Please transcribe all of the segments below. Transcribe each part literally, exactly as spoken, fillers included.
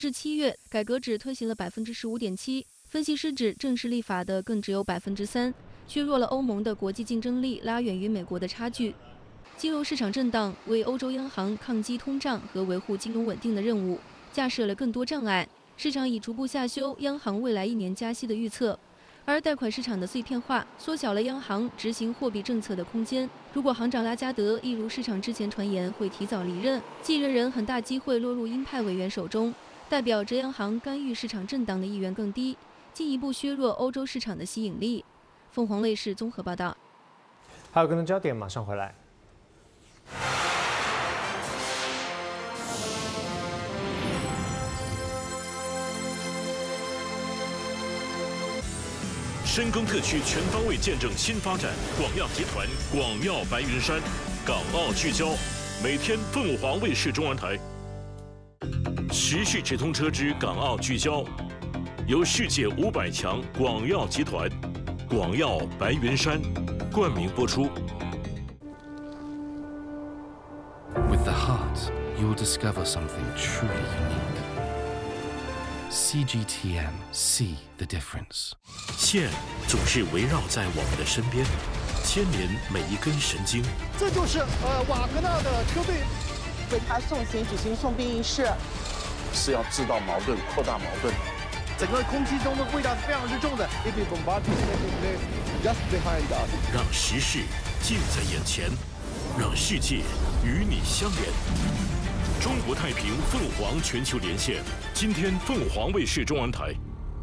至七月，改革只推行了百分之十五点七，分析师指正式立法的更只有百分之三，削弱了欧盟的国际竞争力，拉远与美国的差距。金融市场震荡为欧洲央行抗击通胀和维护金融稳定的任务架设了更多障碍，市场已逐步下修央行未来一年加息的预测。 而贷款市场的碎片化缩小了央行执行货币政策的空间。如果行长拉加德一如市场之前传言会提早离任，继任人很大机会落入鹰派委员手中，代表着央行干预市场震荡的意愿更低，进一步削弱欧洲市场的吸引力。凤凰卫视综合报道。 还有更多焦点，马上回来。 深耕特区全方位见证新发展，广药集团广药白云山，港澳聚焦，每天凤凰卫视中文台。时事直通车之港澳聚焦，由世界五百强广药集团、广药白云山冠名播出。 With the heart, you'll discover something truly unique. C G T M, see the difference. 线总是围绕在我们的身边，牵连每一根神经。 这就是呃瓦格纳的车队， 为他送行举行送殡仪式， 是要制造矛盾、扩大矛盾。 整个空气中的味道是非常之重的。If we bombard just behind us， 让时事近在眼前，让世界与你相连。 中国太平凤凰全球连线，今天凤凰卫视中文台。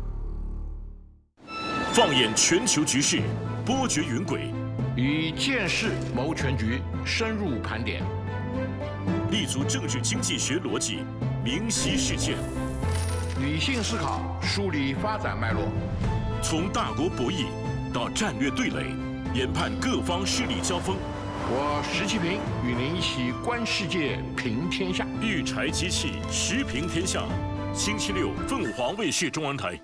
放眼全球局势，波谲云诡， 以见识谋全局，深入盘点， 立足政治经济学逻辑，明晰事件， 理性思考，梳理发展脉络， 从大国博弈到战略对垒，研判各方势力交锋。 我石其平与您一起观世界，平天下。 育才机器，时平天下。星期六，凤凰卫视中文台。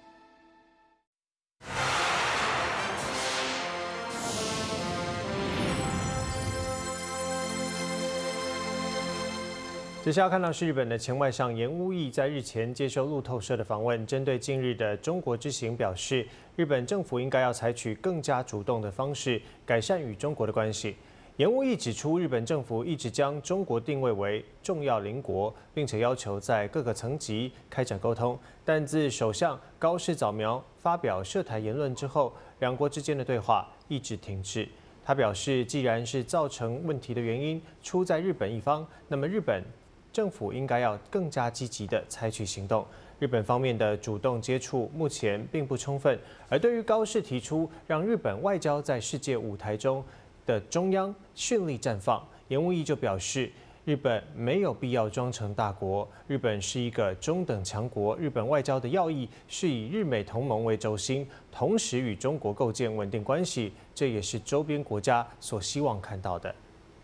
接下来看到是日本的前外相岩屋义在日前接受路透社的访问，针对近日的中国之行表示，日本政府应该要采取更加主动的方式改善与中国的关系。 岩屋义指出，日本政府一直将中国定位为重要邻国，并且要求在各个层级开展沟通。但自首相高市早苗发表涉台言论之后，两国之间的对话一直停滞。他表示，既然是造成问题的原因出在日本一方，那么日本政府应该要更加积极地采取行动。日本方面的主动接触目前并不充分，而对于高市提出让日本外交在世界舞台中 的中央绚丽绽放，岩屋义就表示，日本没有必要装成大国，日本是一个中等强国。日本外交的要义是以日美同盟为轴心，同时与中国构建稳定关系，这也是周边国家所希望看到的。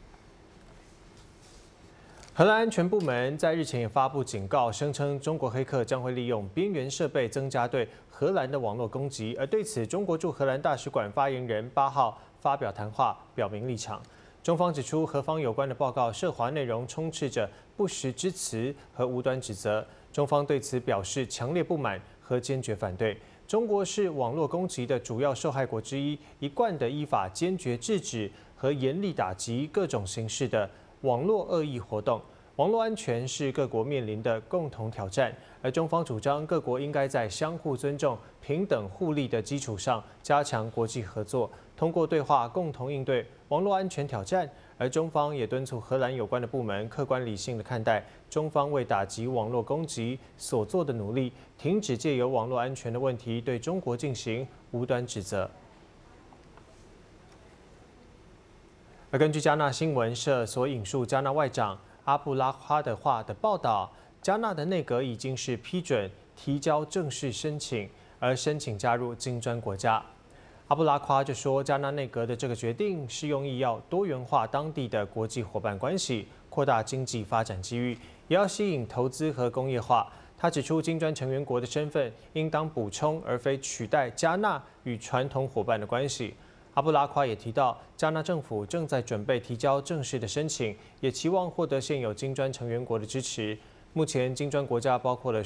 荷兰安全部门在日前也发布警告，声称中国黑客将会利用边缘设备增加对荷兰的网络攻击。而对此，中国驻荷兰大使馆发言人八号发表谈话，表明立场。中方指出，荷方有关的报告涉华内容充斥着不实之词和无端指责，中方对此表示强烈不满和坚决反对。中国是网络攻击的主要受害国之一，一贯的依法坚决制止和严厉打击各种形式的 网络恶意活动，网络安全是各国面临的共同挑战，而中方主张各国应该在相互尊重、平等互利的基础上加强国际合作，通过对话共同应对网络安全挑战。而中方也敦促荷兰有关的部门客观理性地看待中方为打击网络攻击所做的努力，停止借由网络安全的问题对中国进行无端指责。 而根据加纳新闻社所引述加纳外长阿布拉夸的话的报道，加纳的内阁已经是批准提交正式申请，而申请加入金砖国家。阿布拉夸就说，加纳内阁的这个决定是用意要多元化当地的国际伙伴关系，扩大经济发展机遇，也要吸引投资和工业化。他指出，金砖成员国的身份应当补充而非取代加纳与传统伙伴的关系。 阿布拉夸也提到，加纳政府正在准备提交正式的申请，也期望获得现有金砖成员国的支持。目前，金砖国家包括了